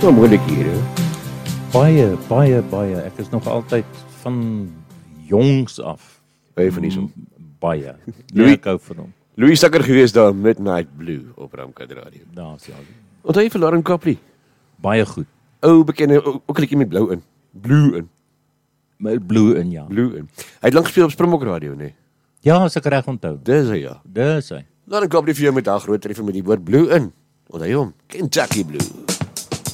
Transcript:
Nou, moeilik hier, hè? Baie. Ek is nog altyd van jongs af. Baie van die so. Baie. Louis- Ek hou van hom. Louis Tucker gewees daar, Midnight Blue op Ramkat Radio. Daar's ja. Onthou jy vir Lauren Copley? Baie goed. Ou bekende, ook 'n liedjie met blou in. Blue in. Met Blue in, ja. Blue in. Hy het lank gespeel op Springbok Radio, nee. Ja, as ek reg onthou. Dis hy, ja. Dis hy. Lauren Copley vir jou met haar groot treffer met die woord blue in. Onthou hom, Kentucky Blue.